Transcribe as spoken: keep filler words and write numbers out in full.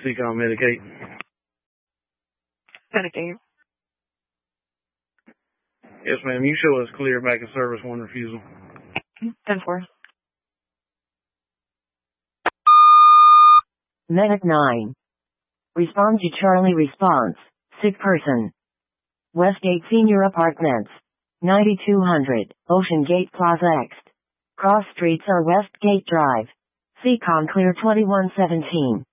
Seacom Medicate. Medicate. Yes, ma'am. You show us clear back in service, one refusal. ten four. Medic nine. Respond to Charlie response. Sick person. Westgate Senior Apartments. ninety-two hundred, Ocean Gate Plaza X. Cross streets are Westgate Drive. Seacom clear twenty-one seventeen.